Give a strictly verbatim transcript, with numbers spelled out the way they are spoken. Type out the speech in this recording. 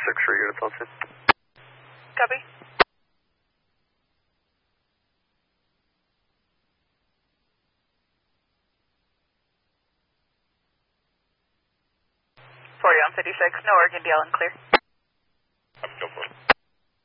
six for units on scene. Copy. forty on fifty-six, no Oregon D L and clear.